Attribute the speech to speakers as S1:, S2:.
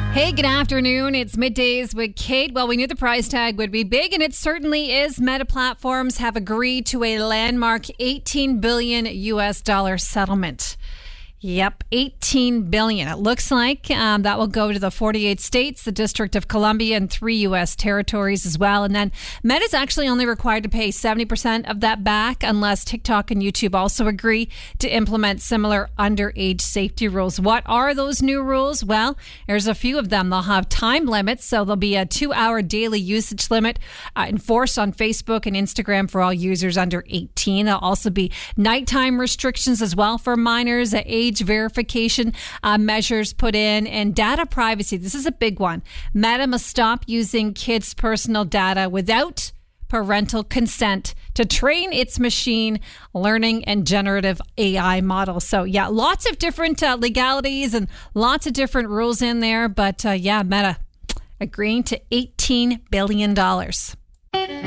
S1: Hey, good afternoon. It's Middays with Kate. Well, we knew the price tag would be big, and it certainly is. Meta Platforms have agreed to a landmark $18 billion settlement. Yep, $18 billion. It looks like that will go to the 48 states, the District of Columbia, and 3 U.S. territories as well. And then Meta's actually only required to pay 70% of that back unless TikTok and YouTube also agree to implement similar underage safety rules. What are those new rules? Well, there's a few of them. They'll have time limits, so there'll be a 2-hour daily usage limit enforced on Facebook and Instagram for all users under 18. There'll also be nighttime restrictions as well for minors, age verification measures put in, and data privacy. This is a big one. Meta must stop using kids' personal data without parental consent to train its machine learning and generative AI models. So yeah, lots of different legalities and lots of different rules in there. But Meta agreeing to $18 billion.